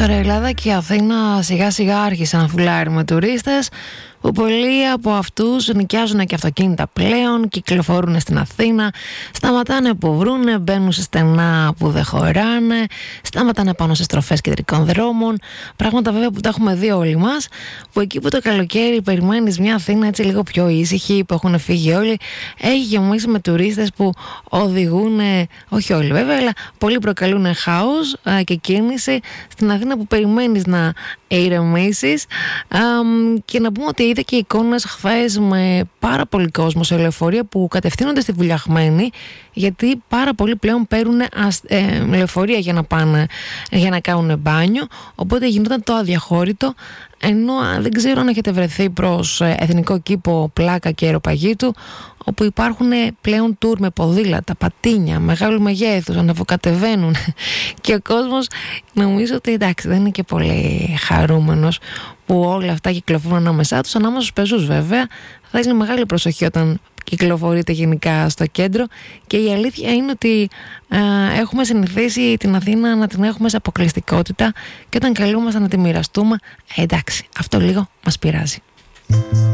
Τώρα η Ελλάδα και η Αθήνα σιγά σιγά άρχισαν να φουλάρει με τουρίστες, που πολλοί από αυτούς νοικιάζουν και αυτοκίνητα πλέον, κυκλοφορούν στην Αθήνα, σταματάνε που βρούνε, μπαίνουν σε στενά που δεν χωράνε, σταματάνε πάνω σε στροφές κεντρικών δρόμων. Πράγματα βέβαια που τα έχουμε δει όλοι μας, που εκεί που το καλοκαίρι περιμένεις μια Αθήνα έτσι λίγο πιο ήσυχη, που έχουν φύγει όλοι, έχει γεμίσει με τουρίστες που οδηγούν, όχι όλοι βέβαια, αλλά πολλοί προκαλούν χάος και κίνηση στην Αθήνα που περιμένεις να ηρεμήσεις. Και να πούμε ότι είδα και εικόνες χθες με πάρα πολύ κόσμο σε λεωφορεία που κατευθύνονται στη Βουλιαγμένη, γιατί πάρα πολλοί πλέον παίρνουν λεωφορεία για να πάνε, για να κάνουν μπάνιο, οπότε γινόταν το αδιαχώρητο. Ενώ δεν ξέρω αν έχετε βρεθεί προς Εθνικό Κήπο Πλάκα και Αεροπαγίτου, όπου υπάρχουν πλέον τουρ με ποδήλατα, πατίνια, μεγάλου μεγέθους, ανεβοκατεβαίνουν και ο κόσμος νομίζω ότι εντάξει δεν είναι και πολύ χαρούμενος που όλα αυτά κυκλοφορούν ανάμεσά τους, ανάμεσα στους πεζούς βέβαια. Θα είναι μεγάλη προσοχή όταν κυκλοφορείτε γενικά στο κέντρο, και η αλήθεια είναι ότι έχουμε συνηθίσει την Αθήνα να την έχουμε σε αποκλειστικότητα, και όταν καλούμαστε να τη μοιραστούμε, εντάξει, αυτό λίγο μας πειράζει.